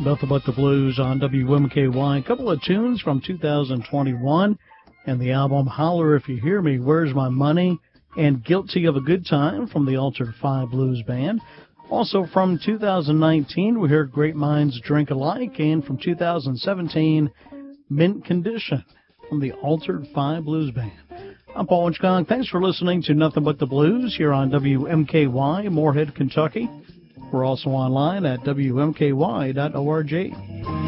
Nothing But the Blues on WMKY. A couple of tunes from 2021 and the album Holler If You Hear Me, Where's My Money, and Guilty of a Good Time from the Altered Five Blues Band. Also from 2019, we heard Great Minds Drink Alike, and from 2017, Mint Condition from the Altered Five Blues Band. I'm Paul Winchcong. Thanks for listening to Nothing But the Blues here on WMKY, Moorhead, Kentucky. We're also online at WMKY.org.